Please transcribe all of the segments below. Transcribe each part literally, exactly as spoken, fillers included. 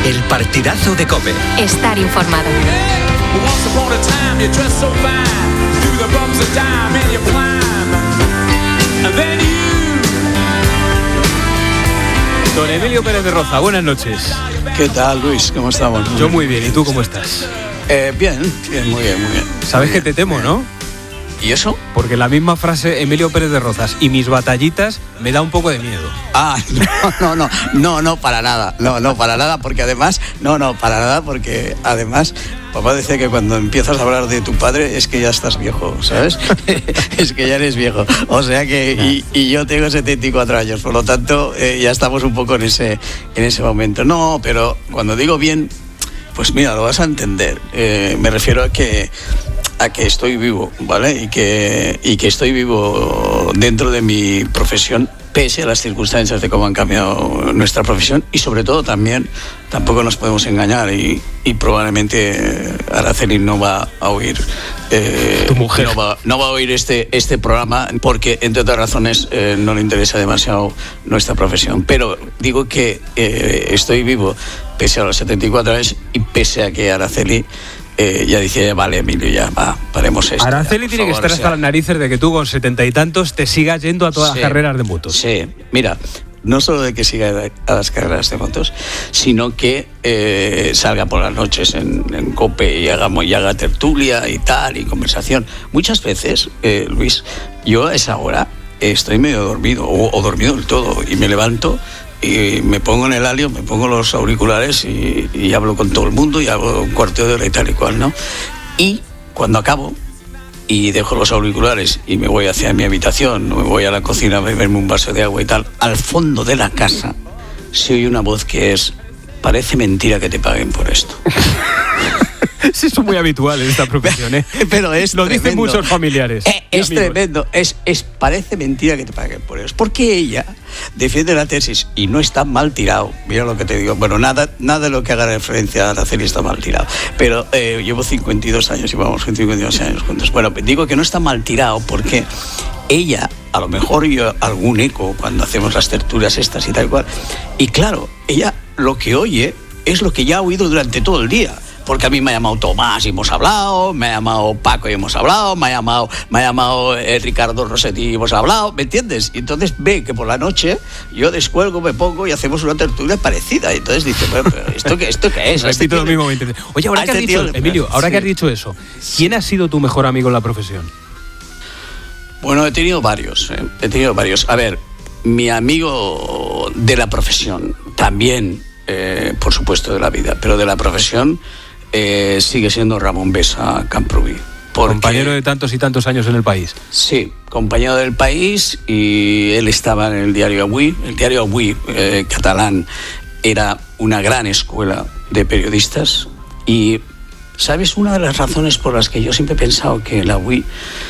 El partidazo de COPE. Estar informado. Don Emilio Pérez de Roza, buenas noches. ¿Qué tal, Luis? ¿Cómo estamos? Yo muy bien, ¿y tú cómo estás? Eh, bien, bien, muy bien, muy bien. Sabes muy que bien, te temo, ¿no? ¿Y eso? Porque la misma frase, Emilio Pérez de Rozas y mis batallitas, me da un poco de miedo. Ah, no, no, no, no, no, para nada, no, no, para nada, porque además, no, no, para nada, porque además, papá decía que cuando empiezas a hablar de tu padre es que ya estás viejo, ¿sabes? Es que ya eres viejo, o sea que, y, y yo tengo setenta y cuatro años, por lo tanto, eh, ya estamos un poco en ese, en ese momento. No, pero cuando digo bien, pues mira, lo vas a entender, eh, me refiero a que a que estoy vivo, ¿vale? Y que, y que estoy vivo dentro de mi profesión, pese a las circunstancias de cómo han cambiado nuestra profesión, y sobre todo también, tampoco nos podemos engañar, y, y probablemente Araceli no va a oír eh, tu mujer no va, no va a oír este, este programa, porque entre otras razones eh, no le interesa demasiado nuestra profesión, pero digo que eh, estoy vivo pese a los setenta y cuatro años y pese a que Araceli Eh, ya dice, vale, Emilio, ya va, paremos esto. Araceli ya, tiene favor, que estar hasta o sea, las narices de que tú con setenta y tantos te sigas yendo a todas sí, las carreras de motos. Sí, mira, no solo de que siga a las carreras de motos, sino que eh, salga por las noches en, en COPE y, hagamos, y haga tertulia y tal, y conversación. Muchas veces, eh, Luis, yo a esa hora estoy medio dormido, o, o dormido del todo, y me levanto y me pongo en el alio, me pongo los auriculares y, y hablo con todo el mundo y hago un cuarto de hora y tal y cual, ¿no? Y cuando acabo y dejo los auriculares y me voy hacia mi habitación, me voy a la cocina a beberme un vaso de agua y tal, al fondo de la casa se oye una voz que es: parece mentira que te paguen por esto. Sí, eso es muy habitual en esta profesión, ¿eh? Pero es Lo dicen tremendo. muchos familiares. Eh, es amigos. tremendo, es, es, parece mentira que te paguen por eso. Porque ella defiende la tesis y no está mal tirado. Mira lo que te digo. Bueno, nada, nada de lo que haga referencia a Araceli está mal tirado. Pero eh, llevo cincuenta y dos años y vamos cincuenta y dos años juntos. Bueno, digo que no está mal tirado porque ella, a lo mejor yo algún eco cuando hacemos las tertulias estas y tal cual. Y claro, ella lo que oye es lo que ya ha oído durante todo el día. Porque a mí me ha llamado Tomás y hemos hablado, me ha llamado Paco y hemos hablado, me ha llamado, me ha llamado eh, Ricardo Rossetti y hemos hablado, ¿me entiendes? Y entonces ve que por la noche yo descuelgo, me pongo y hacemos una tertulia parecida. Y entonces dice, bueno, pero ¿esto qué, esto qué es? Repito lo mismo. Oye, ahora a que has este dicho, tío- Emilio, ahora sí. que has dicho eso, ¿quién ha sido tu mejor amigo en la profesión? Bueno, he tenido varios, ¿eh? he tenido varios. A ver, mi amigo de la profesión, también, eh, por supuesto, de la vida, pero de la profesión eh, sigue siendo Ramón Besa Camprubí. Porque, compañero de tantos y tantos años en el país. Sí, compañero del país, y él estaba en el diario Avui. El diario Avui eh, catalán era una gran escuela de periodistas y, ¿sabes? Una de las razones por las que yo siempre he pensado que el Avui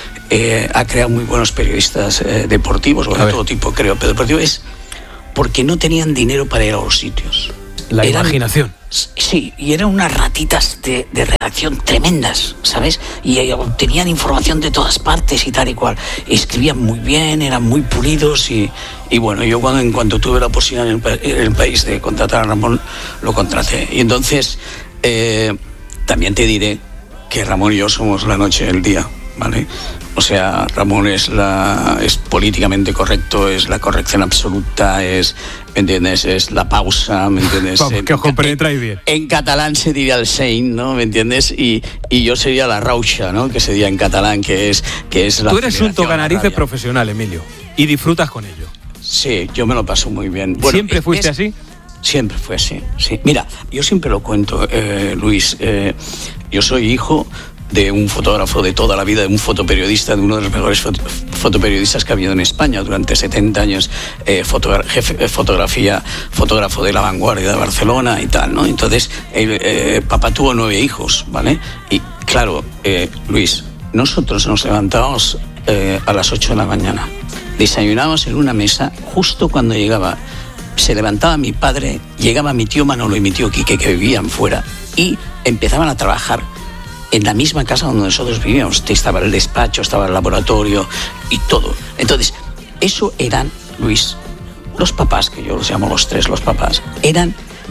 eh, ha creado muy buenos periodistas eh, deportivos, o de todo tipo, creo, pero deportivo, es porque no tenían dinero para ir a los sitios. La Eran- imaginación. Sí, y eran unas ratitas de, de redacción tremendas, ¿sabes? Y eh, obtenían información de todas partes y tal y cual. Escribían muy bien, eran muy pulidos y, y bueno, yo cuando en cuanto tuve la posibilidad en el, pa- en el país de contratar a Ramón, lo contraté. Y entonces, eh, también te diré que Ramón y yo somos la noche y el día, ¿vale? O sea, Ramón es la es políticamente correcto, es la corrección absoluta, es, ¿me entiendes? Es la pausa, ¿me entiendes? Vamos, En- que os compenetráis bien. En catalán se diría el sein, ¿no? ¿Me entiendes? Y, y yo sería la rauxa, ¿no? Que sería en catalán, que es, que es la Tú eres un aceleración, la toganarices rabia. profesional, Emilio, y disfrutas con ello. Sí, yo me lo paso muy bien. Bueno, ¿Siempre es- fuiste es- así? Siempre fue así, sí. Mira, yo siempre lo cuento, eh, Luis. Eh, yo soy hijo de un fotógrafo de toda la vida, de un fotoperiodista, de uno de los mejores foto, fotoperiodistas que ha habido en España durante setenta años, eh, fotogra- jefe, eh, fotografía, fotógrafo de La Vanguardia de Barcelona y tal, ¿no? Entonces, eh, eh, papá tuvo nueve hijos, ¿vale? Y claro, eh, Luis, nosotros nos levantábamos eh, a las ocho de la mañana, desayunábamos en una mesa justo cuando llegaba. Se levantaba mi padre, llegaba mi tío Manolo y mi tío Quique, que vivían fuera, y empezaban a trabajar en la misma casa donde nosotros vivíamos. Estaba el despacho, estaba el laboratorio y todo. Entonces, eso eran, Luis, los papás, que yo los llamo los tres los papás, eran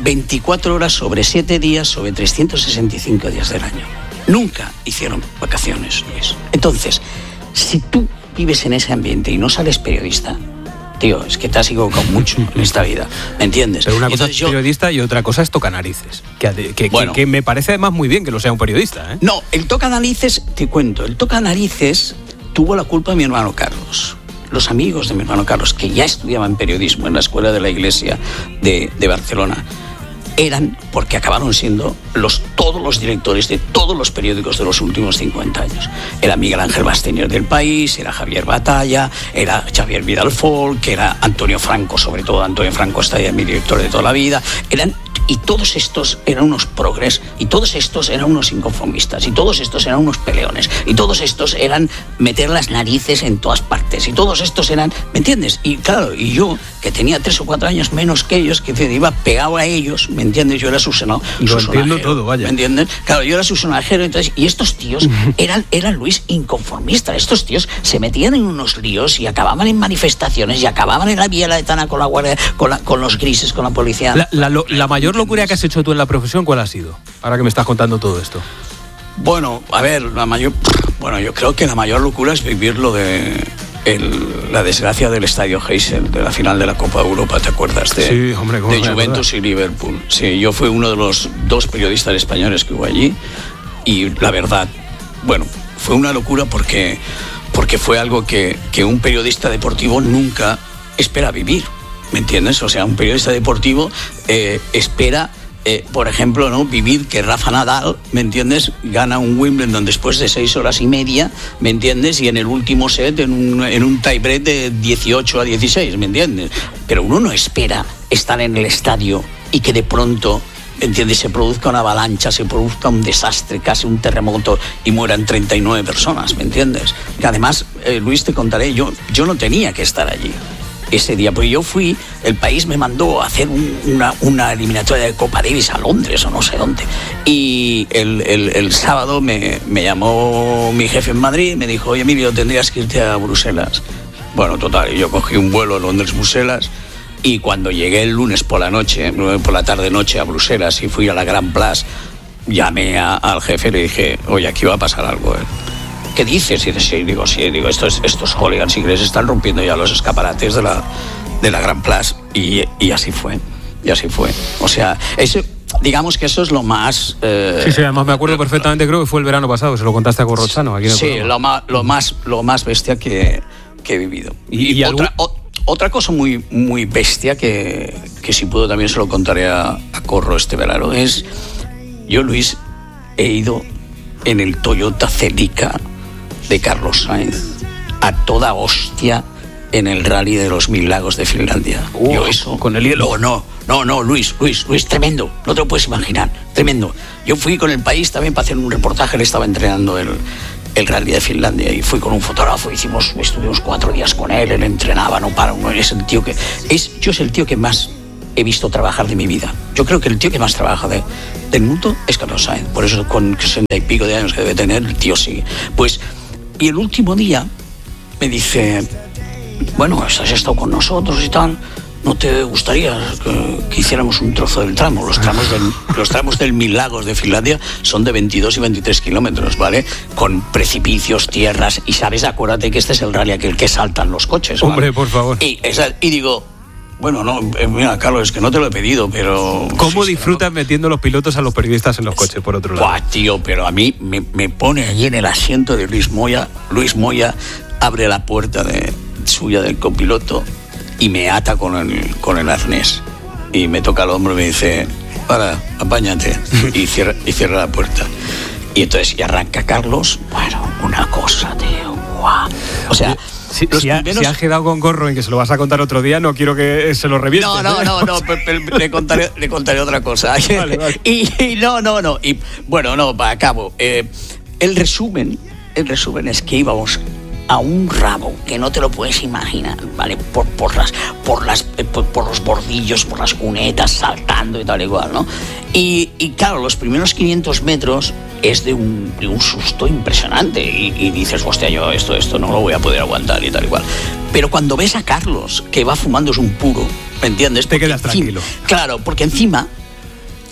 veinticuatro horas sobre siete días sobre trescientos sesenta y cinco días del año. Nunca hicieron vacaciones, Luis. Entonces, si tú vives en ese ambiente y no sales periodista, tío, es que te has equivocado mucho en esta vida, ¿me entiendes? Pero una cosa Entonces, es yo... periodista y otra cosa es tocanarices, que, que, bueno, que, que me parece además muy bien que lo sea un periodista, ¿eh? No, el tocanarices, te cuento, el tocanarices tuvo la culpa mi hermano Carlos. Los amigos de mi hermano Carlos, que ya estudiaban periodismo en la Escuela de la Iglesia de, de Barcelona, eran porque acabaron siendo los, todos los directores de todos los periódicos de los últimos cincuenta años. Era Miguel Ángel Basteñer del País, era Javier Batalla, era Xavier Vidal Folk, era Antonio Franco, sobre todo Antonio Franco está ya mi director de toda la vida. Eran, y todos estos eran unos progres, y todos estos eran unos inconformistas, y todos estos eran unos peleones, y todos estos eran meter las narices en todas partes, y todos estos eran, ¿me entiendes? Y claro, y yo, que tenía tres o cuatro años menos que ellos, que iba pegado a ellos, ¿me entiendes? Yo era su sonajero. Lo entiendo todo, vaya. ¿Me entiendes? Claro, yo era su sonajero, entonces, y estos tíos eran, eran Luis, inconformistas. Estos tíos se metían en unos líos y acababan en manifestaciones y acababan en la Vía Laetana con la guardia, con, la, con los grises, con la policía. La, la, lo, la mayor locura que has hecho tú en la profesión, ¿cuál ha sido? Ahora que me estás contando todo esto. Bueno, a ver, la mayor, bueno, yo creo que la mayor locura es vivir lo de el, la desgracia del Estadio Heysel, de la final de la Copa Europa, ¿te acuerdas? De, sí, hombre, ¿cómo de Juventus y Liverpool. Sí, yo fui uno de los dos periodistas españoles que hubo allí y la verdad, bueno, fue una locura porque, porque fue algo que, que un periodista deportivo nunca espera vivir, ¿me entiendes? O sea, un periodista deportivo eh, espera... Eh, por ejemplo, ¿no? Vivir que Rafa Nadal, ¿me entiendes?, gana un Wimbledon después de seis horas y media, ¿me entiendes?, y en el último set en un, en un tiebreak de dieciocho a dieciséis, ¿me entiendes? Pero uno no espera estar en el estadio y que de pronto, ¿me entiendes?, se produzca una avalancha, se produzca un desastre, casi un terremoto y mueran treinta y nueve personas, ¿me entiendes? Que además, eh, Luis, te contaré, yo, yo no tenía que estar allí ese día, porque yo fui, el país me mandó a hacer un, una, una eliminatoria de Copa Davis a Londres o no sé dónde, y el, el, el sábado me, me llamó mi jefe en Madrid y me dijo, oye Emilio, tendrías que irte a Bruselas. Bueno, total, yo cogí un vuelo Londres-Bruselas y cuando llegué el lunes por la noche, por la tarde-noche a Bruselas y fui a la Grand Place, llamé a, al jefe y le dije, oye, aquí va a pasar algo, ¿eh? ¿Qué dices? Y dice, sí, digo, sí, digo, estos, estos hooligans ingleses están rompiendo ya los escaparates de la, de la Grand Place. Y, y así fue, y así fue. O sea, eso, digamos que eso es lo más... Eh, sí, sí, además me acuerdo perfectamente, creo que fue el verano pasado, se lo contaste a Corrochano. Aquí en el sí, lo más, lo, más, lo más bestia que, que he vivido. Y, y otra, o, otra cosa muy, muy bestia que, que si puedo también se lo contaré a, a Corro este verano es, yo, Luis, he ido en el Toyota Celica de Carlos Sainz a toda hostia en el rally de los Mil Lagos de Finlandia. Uh, Yo eso con el hielo. No, no, no, no, Luis, Luis, Luis, tremendo. No te lo puedes imaginar, tremendo. Yo fui con el país también para hacer un reportaje, le estaba entrenando el, el rally de Finlandia y fui con un fotógrafo, hicimos, estuvimos cuatro días con él, él entrenaba, no para, uno es el tío que es, yo es el tío que más he visto trabajar de mi vida. Yo creo que el tío que más trabaja de, del mundo es Carlos Sainz. Por eso con sesenta y pico de años que debe tener, el tío sigue. Pues, y el último día me dice, bueno, has estado con nosotros y tal, ¿no te gustaría que, que hiciéramos un trozo del tramo? Los tramos del, los tramos del Mil Lagos de Finlandia son de veintidós y veintitrés kilómetros, ¿vale? Con precipicios, tierras, y sabes, acuérdate que este es el rally aquel que saltan los coches, ¿vale? Hombre, por favor. Y, esa, y digo... Bueno, no, mira, Carlos, es que no te lo he pedido, pero... ¿Cómo sí, disfrutas no? metiendo los pilotos a los periodistas en los coches, por otro lado? Buah, tío, pero a mí me, me pone allí en el asiento de Luis Moya. Luis Moya abre la puerta de, suya del copiloto y me ata con el, con el arnés. Y me toca el hombro y me dice, para, apáñate. Y cierra, y cierra la puerta. Y entonces, y arranca Carlos. Bueno, una cosa, tío, guau. O sea... Si, si, ha, primeros... si has quedado con Corro en que se lo vas a contar otro día, no quiero que se lo revientes. No, no, ¿eh? no, no, le, contaré, le contaré otra cosa. Vale, vale. Y, y no, no, no. Y bueno, no, para acabo. Eh, el resumen, el resumen es que íbamos a un rabo que no te lo puedes imaginar, ¿vale? Por, por las, por las, por, por los bordillos, por las cunetas, saltando y tal igual, ¿no? Y, y claro, los primeros quinientos metros es de un, de un susto impresionante y, y dices, hostia, yo esto, esto no lo voy a poder aguantar y tal igual. Pero cuando ves a Carlos que va fumándose un puro, ¿me entiendes? Te porque quedas encima, tranquilo. Claro, porque encima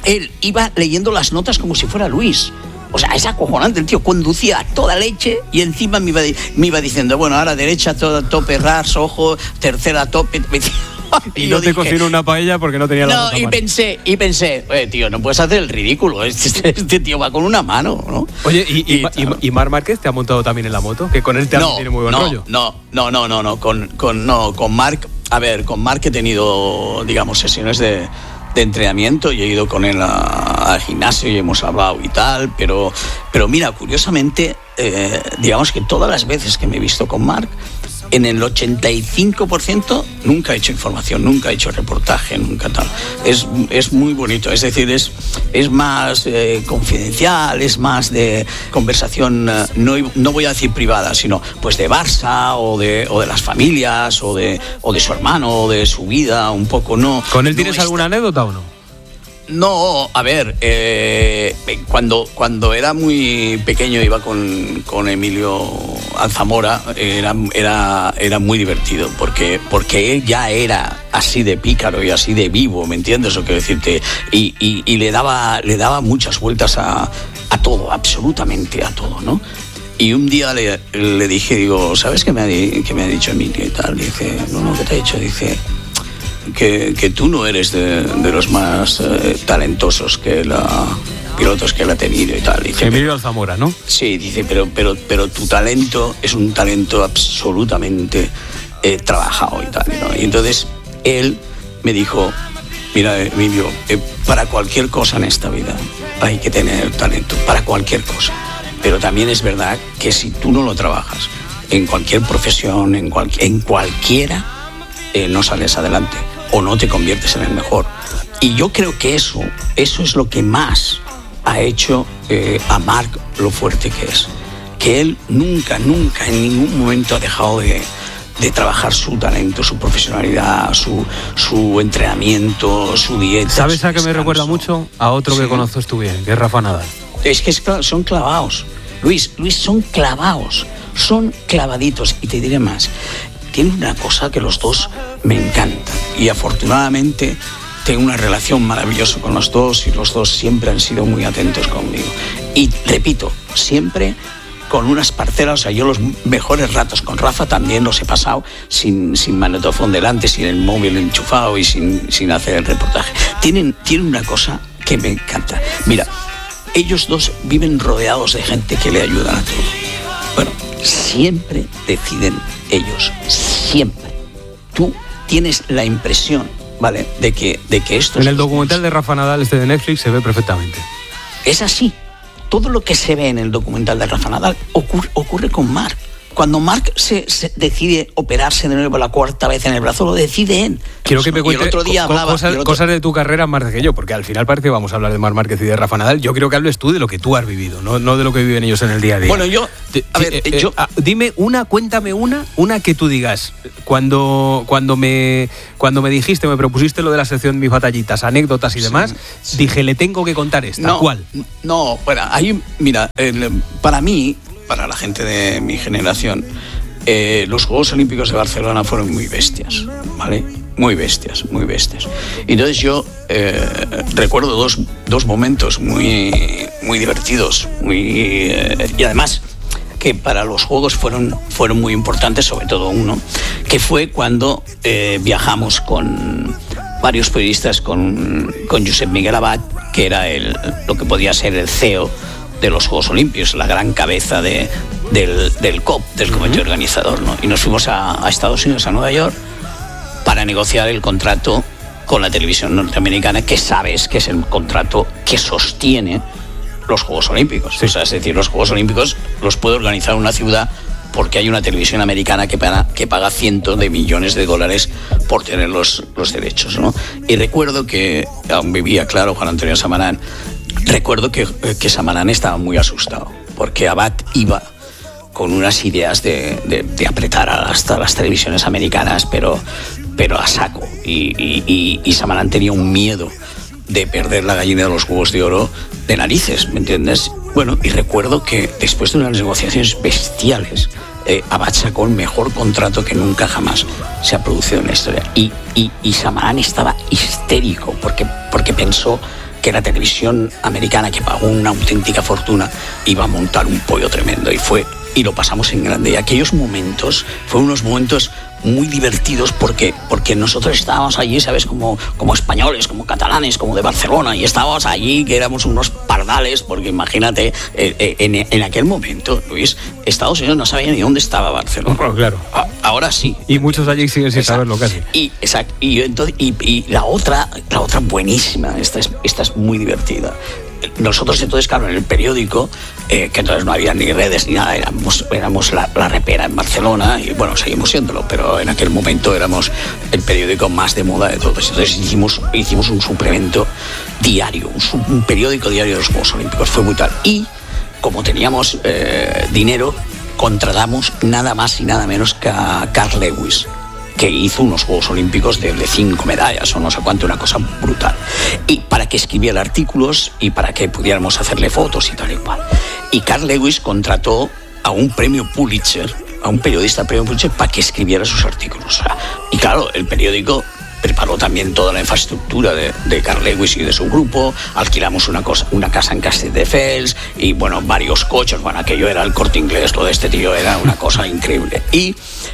él iba leyendo las notas como si fuera Luis. O sea, es acojonante, el tío conducía a toda leche y encima me iba, me iba diciendo, bueno, ahora derecha, toda, tope, ras, ojo, tercera, tope. Y, y no te dije, cocinó una paella porque no tenía la No, y mal. pensé, y pensé, eh, tío, no puedes hacer el ridículo, este, este tío va con una mano, ¿no? Oye, ¿y, y, y, y Marc Márquez te ha montado también en la moto? Que con él te no, tiene muy buen no, rollo. No, no, no, no, no, con, con, no, con Marc, a ver, con Marc he tenido, digamos, sesiones de... de entrenamiento y he ido con él a, al gimnasio y hemos hablado y tal, pero, pero mira, curiosamente, eh, digamos que todas las veces que me he visto con Marc, en el ochenta y cinco por ciento nunca he hecho información, nunca he hecho reportaje, nunca tal. Es, es muy bonito, es decir, es, es más eh, confidencial, es más de conversación, eh, no, no voy a decir privada, sino pues de Barça o de, o de las familias o de, o de su hermano o de su vida, un poco, ¿no? ¿Con él tienes no alguna está... anécdota o no? No, a ver, eh, cuando, cuando era muy pequeño iba con, con Emilio Alzamora, era, era, era muy divertido, porque, porque él ya era así de pícaro y así de vivo, ¿me entiendes lo que decirte? Y, y, y le daba, le daba muchas vueltas a, a todo, absolutamente a todo, ¿no? Y un día le, le dije, digo, ¿sabes qué me, ha, qué me ha dicho Emilio y tal? Dice, no, no, ¿qué te ha dicho? Dice... Que, que tú no eres de, de los más eh, talentosos que la pilotos que él ha tenido y tal. Dice, Emilio Alzamora, ¿no? Sí, dice, pero, pero, pero tu talento es un talento absolutamente eh, trabajado y tal, ¿no? Y entonces él me dijo, mira, Emilio, eh, para cualquier cosa en esta vida hay que tener talento, para cualquier cosa. Pero también es verdad que si tú no lo trabajas en cualquier profesión, en, cual, en cualquiera, eh, no sales adelante o no te conviertes en el mejor. Y yo creo que eso, eso es lo que más ha hecho eh, a Marc lo fuerte que es. Que él nunca, nunca, en ningún momento ha dejado de, de trabajar su talento, su profesionalidad, su, su entrenamiento, su dieta. ¿Sabes su a qué me recuerda mucho? A otro sí. que conoces tú bien, que es Rafa Nadal. Es que es, son clavados. Luis, Luis, son clavados. Son clavaditos. Y te diré más. Tiene una cosa que los dos me encanta. Y afortunadamente tengo una relación maravillosa con los dos y los dos siempre han sido muy atentos conmigo. Y repito, siempre con unas parcelas, o sea, yo los mejores ratos con Rafa también los he pasado sin, sin magnetofón delante, sin el móvil enchufado y sin, sin hacer el reportaje. Tienen, tienen una cosa que me encanta. Mira, ellos dos viven rodeados de gente que le ayudan a todo. Bueno, siempre deciden ellos, siempre. Tú tienes la impresión, ¿vale?, de que, de que esto... En el documental de Rafa Nadal, este de Netflix, se ve perfectamente. Es así. Todo lo que se ve en el documental de Rafa Nadal ocurre, ocurre con Marc. Cuando Marc se, se decide operarse de nuevo la cuarta vez en el brazo, lo decide él. Quiero que me cuentes otro día co- hablaba, cosas, otro... cosas de tu carrera más que yo, porque al final parece que vamos a hablar de Marc Márquez y de Rafa Nadal. Yo creo que hables tú de lo que tú has vivido, no, no de lo que viven ellos en el día a día. Bueno, yo... A ver, eh, eh, yo... Eh, dime una, cuéntame una, una que tú digas. Cuando, cuando, me, cuando me dijiste, me propusiste lo de la sección de mis batallitas, anécdotas y demás, sí, sí. dije, le tengo que contar esta. No, ¿Cuál? No, bueno, ahí, mira, el, para mí, para la gente de mi generación... Eh, los Juegos Olímpicos de Barcelona fueron muy bestias, ¿vale? Muy bestias, muy bestias. Y entonces yo eh, recuerdo dos, dos momentos muy, muy divertidos, muy, eh, y además que para los Juegos fueron, fueron muy importantes, sobre todo uno, que fue cuando eh, viajamos con varios periodistas, con, con Josep Miguel Abad, que era el, lo que podía ser el C E O de los Juegos Olímpicos, la gran cabeza de, del, del C O P, del comité uh-huh. organizador, ¿no? Y nos fuimos a, a Estados Unidos, a Nueva York, para negociar el contrato con la televisión norteamericana, que sabes que es el contrato que sostiene los Juegos Olímpicos. Sí. O sea, es decir, los Juegos Olímpicos los puede organizar una ciudad porque hay una televisión americana que paga, que paga cientos de millones de dólares por tener los, los derechos, ¿no? Y recuerdo que, aún vivía, claro, Juan Antonio Samarán, recuerdo que, que Samarán estaba muy asustado, porque Abad iba con unas ideas de, de, de apretar hasta las televisiones americanas, pero, pero a saco. Y, y, y, y Samarán tenía un miedo de perder la gallina de los huevos de oro de narices, ¿me entiendes? Bueno, y recuerdo que después de unas negociaciones bestiales, eh, Abad sacó el mejor contrato que nunca jamás se ha producido en la historia. Y, y, y Samarán estaba histérico porque, porque pensó que que la televisión americana, que pagó una auténtica fortuna, iba a montar un pollo tremendo, y fue y lo pasamos en grande. Y aquellos momentos fueron unos momentos muy divertidos porque, porque nosotros estábamos allí, ¿sabes? Como, como españoles, como catalanes, como de Barcelona, y estábamos allí que éramos unos pardales, porque imagínate, eh, en, en aquel momento, Luis, Estados Unidos no sabía ni dónde estaba Barcelona. Bueno, claro. A, ahora sí. Y muchos allí siguen sin saberlo casi. Y, exacto. Y, entonces, y, y la otra, la otra buenísima, esta es, esta es muy divertida. Nosotros entonces, claro, en el periódico, eh, que entonces no había ni redes ni nada, éramos, éramos la, la repera en Barcelona, y bueno, seguimos siéndolo, pero en aquel momento éramos el periódico más de moda de todos. Entonces hicimos, hicimos un suplemento diario, un, un periódico diario de los Juegos Olímpicos, fue brutal. Y como teníamos eh, dinero, contratamos nada más y nada menos que a Carl Lewis, que hizo unos Juegos Olímpicos de, de cinco medallas o no sé cuánto, una cosa brutal. Y para que escribiera artículos y para que pudiéramos hacerle fotos y tal y cual. Y Carl Lewis contrató a un premio Pulitzer, a un periodista premio Pulitzer, para que escribiera sus artículos. Y claro, el periódico preparó también toda la infraestructura de, de Carl Lewis y de su grupo. Alquilamos una, cosa, una casa en Castelldefels y, bueno, varios coches. Bueno, aquello era el Corte Inglés, lo de este tío era una cosa increíble. Y...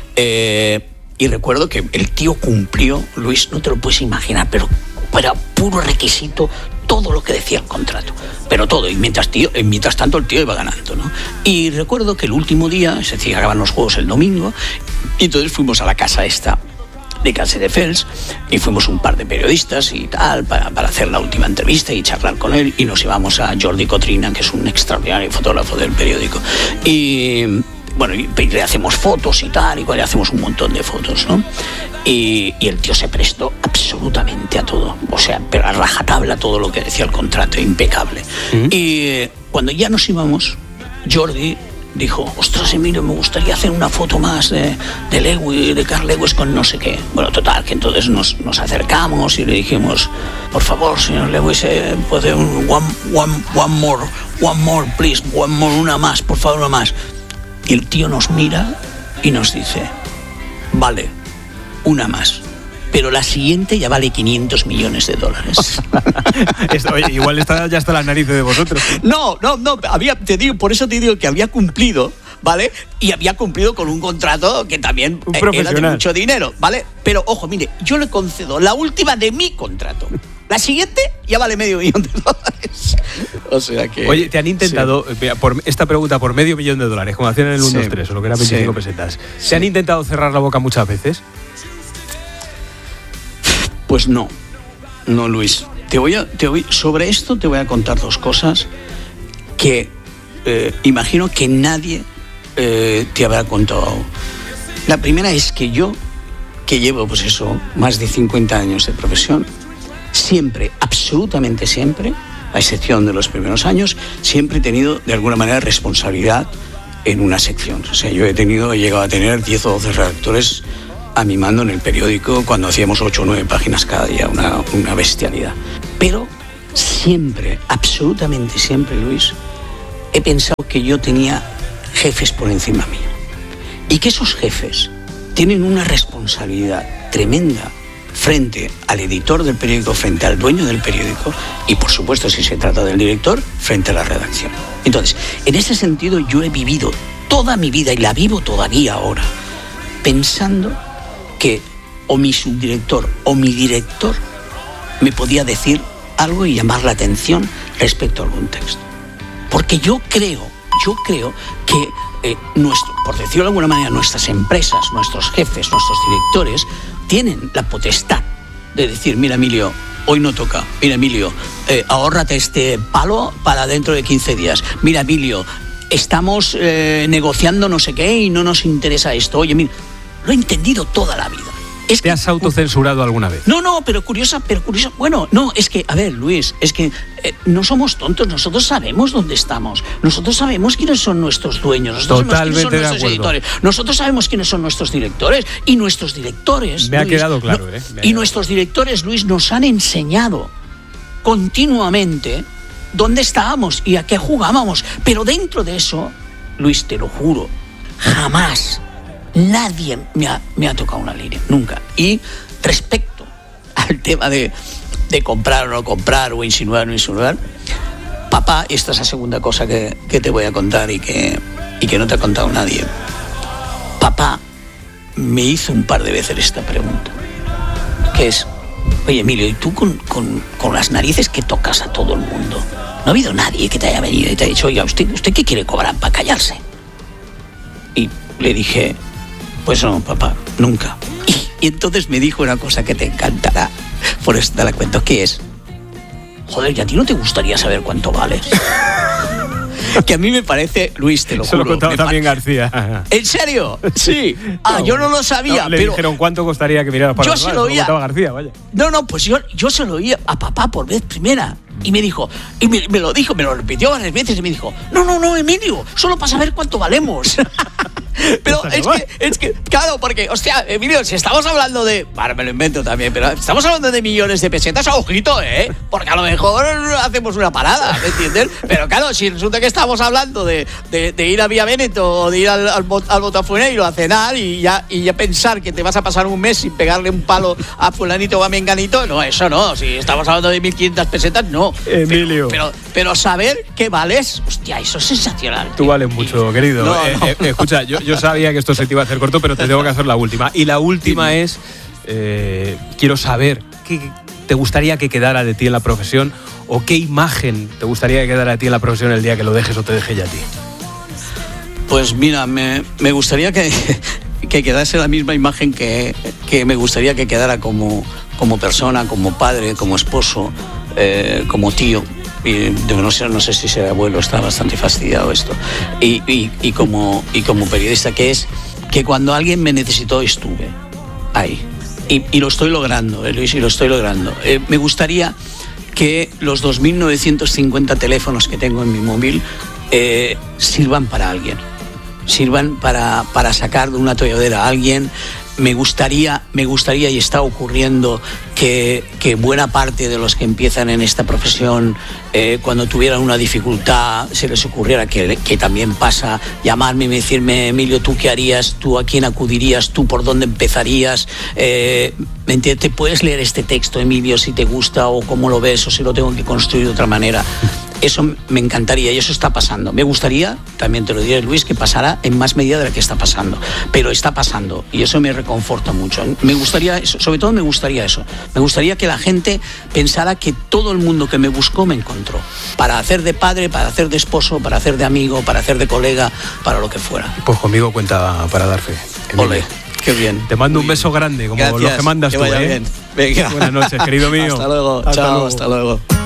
Eh, Y recuerdo que el tío cumplió, Luis, no te lo puedes imaginar, pero era puro requisito todo lo que decía el contrato. Pero todo, y mientras, tío, mientras tanto el tío iba ganando, ¿no? Y recuerdo que el último día, es decir, acaban los juegos el domingo, y entonces fuimos a la casa esta de Castelldefels y fuimos un par de periodistas y tal para, para hacer la última entrevista y charlar con él, y nos llevamos a Jordi Cotrina, que es un extraordinario fotógrafo del periódico. Y... bueno, y le hacemos fotos y tal, y le hacemos un montón de fotos, ¿no? Y, y el tío se prestó absolutamente a todo, o sea, pero a rajatabla todo lo que decía el contrato, impecable. ¿Mm? Y cuando ya nos íbamos, Jordi dijo, ostras, Emilio, me gustaría hacer una foto más de, de Lewis, de Carl Lewis con no sé qué. Bueno, total, que entonces nos, nos acercamos y le dijimos, por favor, señor Lewis, eh, puede un one, one, one more, one more, please, one more, una más, por favor, una más. Y el tío nos mira y nos dice, vale, una más, pero la siguiente ya vale quinientos millones de dólares. Oye, igual está, ya está la nariz de vosotros. No, no, no, había, te digo, por eso te digo que había cumplido, ¿vale? Y había cumplido con un contrato que también un era de mucho dinero, ¿vale? Pero, ojo, mire, yo le concedo la última de mi contrato. La siguiente ya vale medio millón de dólares. O sea que... Oye, ¿te han intentado, sí. por esta pregunta, por medio millón de dólares, como hacían en el uno dos tres, o lo que era veinticinco sí. pesetas, sí. ¿te han intentado cerrar la boca muchas veces? Pues no, no, Luis. Te voy a, te voy, sobre esto te voy a contar dos cosas que eh, imagino que nadie eh, te habrá contado. La primera es que yo, que llevo, pues eso, más de cincuenta años de profesión, siempre, absolutamente siempre, a excepción de los primeros años, siempre he tenido de alguna manera responsabilidad en una sección. O sea, yo he tenido, he llegado a tener diez o doce redactores a mi mando en el periódico cuando hacíamos ocho o nueve páginas cada día, una, una bestialidad. Pero siempre, absolutamente siempre, Luis, he pensado que yo tenía jefes por encima mío. Y que esos jefes tienen una responsabilidad tremenda frente al editor del periódico, frente al dueño del periódico y, por supuesto, si se trata del director, frente a la redacción. Entonces, en ese sentido, yo he vivido toda mi vida, y la vivo todavía ahora, pensando que o mi subdirector o mi director me podía decir algo y llamar la atención respecto a algún texto. Porque yo creo, yo creo que, eh, nuestro, por decirlo de alguna manera, nuestras empresas, nuestros jefes, nuestros directores, tienen la potestad de decir, mira, Emilio, hoy no toca. Mira, Emilio, eh, ahórrate este palo para dentro de quince días. Mira, Emilio, estamos eh, negociando no sé qué y no nos interesa esto. Oye, mira, lo he entendido toda la vida. Es ¿Te que, has autocensurado alguna vez? No, no, pero curiosa, pero curiosa. Bueno, no, es que, a ver, Luis, es que eh, no somos tontos. Nosotros sabemos dónde estamos. Nosotros sabemos quiénes son nuestros dueños. Nosotros Totalmente sabemos quiénes son nuestros editores. Nosotros sabemos quiénes son nuestros directores. Y nuestros directores. Me Luis, ha quedado claro, no, ¿eh? Y nuestros directores, Luis, nos han enseñado continuamente dónde estábamos y a qué jugábamos. Pero dentro de eso, Luis, te lo juro, jamás nadie me ha, me ha tocado una línea, nunca. Y respecto al tema de, de comprar o no comprar, o insinuar o no insinuar. Papá, esta es la segunda cosa que, que te voy a contar y que, y que no te ha contado nadie. Papá me hizo un par de veces esta pregunta, que es: oye, Emilio, ¿y tú con, con, con las narices que tocas a todo el mundo? ¿No ha habido nadie que te haya venido y te haya dicho, oiga, ¿usted, usted qué quiere cobrar para callarse? Y le dije, pues no, papá, nunca. Y, y entonces me dijo una cosa que te encantará, por eso te la cuento, que es: joder, ¿y a ti no te gustaría saber cuánto vales? Que a mí me parece, Luis, te lo juro. Se lo contaba también García. ¿En serio? Sí. Ah, no, yo no lo sabía. No, le pero dijeron cuánto costaría que mirara para yo los se lados, lo oía. contaba García, vaya. No, no, pues yo, yo se lo oía a papá por vez primera. Y me dijo, y me, me lo dijo, me lo repitió varias veces y me dijo, no, no, no, Emilio, solo para saber cuánto valemos. Pero es que, es que, claro, porque, hostia, Emilio, si estamos hablando de, ahora me lo invento también, pero estamos hablando de millones de pesetas, ojito, ¿eh? Porque a lo mejor hacemos una parada, ¿me entiendes? Pero claro, si resulta que estamos hablando de, de, de ir a Vía Veneto o de ir al, al, al Botafuneiro a cenar y ya, y ya pensar que te vas a pasar un mes sin pegarle un palo a fulanito o a menganito, no, eso no, si estamos hablando de mil quinientas pesetas, no. Emilio. Pero, pero, pero saber que vales, hostia, eso es sensacional. Tú vales mucho, querido. No, eh, no. Eh, escucha, yo, yo sabía que esto se te iba a hacer corto, pero te tengo que hacer la última. Y la última Dime. es, eh, quiero saber qué te gustaría que quedara de ti en la profesión, o qué imagen te gustaría que quedara de ti en la profesión el día que lo dejes o te deje ya a ti. Pues mira, me, me gustaría que, que quedase la misma imagen que, que me gustaría que quedara como, como persona, como padre, como esposo, eh, como tío. Y no sé, no sé si será abuelo, está bastante fastidiado esto. Y, y, y, como, y como periodista, que es que cuando alguien me necesitó estuve ahí. Y, y lo estoy logrando, eh, Luis, y lo estoy logrando. Eh, me gustaría que los dos mil novecientos cincuenta teléfonos que tengo en mi móvil eh, sirvan para alguien. Sirvan para, para sacar de una atolladera a alguien. Me gustaría, me gustaría y está ocurriendo que, que buena parte de los que empiezan en esta profesión, eh, cuando tuvieran una dificultad, se les ocurriera, que, que también pasa, llamarme y decirme, Emilio, ¿tú qué harías? ¿Tú a quién acudirías? ¿Tú por dónde empezarías? Eh, ¿me entiendes? ¿Te puedes leer este texto, Emilio, si te gusta o cómo lo ves o si lo tengo que construir de otra manera? Eso me encantaría y eso está pasando. Me gustaría, también te lo diré, Luis, que pasara en más medida de la que está pasando. Pero está pasando y eso me reconforta mucho. Me gustaría eso, sobre todo me gustaría eso. Me gustaría que la gente pensara que todo el mundo que me buscó me encontró. Para hacer de padre, para hacer de esposo, para hacer de amigo, para hacer de colega, para lo que fuera. Pues conmigo cuenta para dar fe. Ole, qué bien. Te mando un beso grande, como Gracias, los que mandas que tú, vaya ¿eh? bien. Venga. Buenas noches, querido mío. Hasta luego. Hasta Chao, luego. hasta luego.